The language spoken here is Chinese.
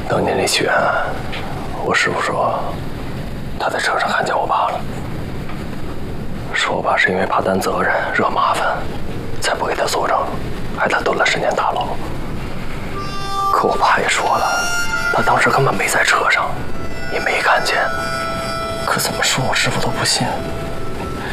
当年那血案，我师傅说他在车上看见我爸了，说我爸是因为怕担责任、惹麻烦，才不给他作证，害他蹲了10年大牢。可我爸也说了，他当时根本没在车上，也没看见。可怎么说我师傅都不信。